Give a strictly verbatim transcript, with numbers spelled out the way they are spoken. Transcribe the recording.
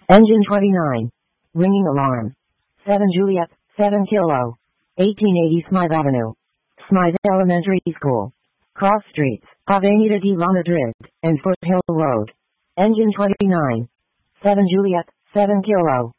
Engine twenty-nine. Ringing alarm. seven Juliet, seven Kilo. eighteen eighty Smythe Avenue. Smythe Elementary School. Cross Streets, Avenida de la Madrid, and Foothill Road. Engine twenty-nine. seven Juliet, seven Kilo.